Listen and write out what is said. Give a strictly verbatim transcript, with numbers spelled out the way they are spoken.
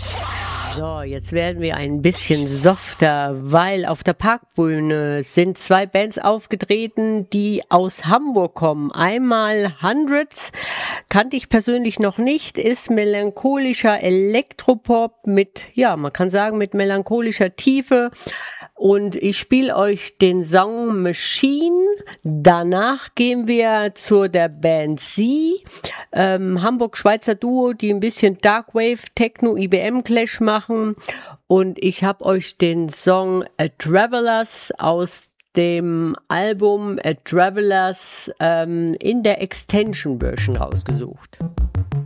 So, jetzt werden wir ein bisschen softer, weil auf der Parkbühne sind zwei Bands aufgetreten, die aus Hamburg kommen. Einmal Hundreds, kannte ich persönlich noch nicht, ist melancholischer Elektropop mit, ja, man kann sagen, mit melancholischer Tiefe. Und ich spiele euch den Song Machine. Danach gehen wir zu der Band Sie, ähm, Hamburg-Schweizer Duo, die ein bisschen Darkwave, Techno, I B M-Clash machen. Und ich habe euch den Song A Travelers aus dem Album A Travelers ähm, in der Extension Version rausgesucht.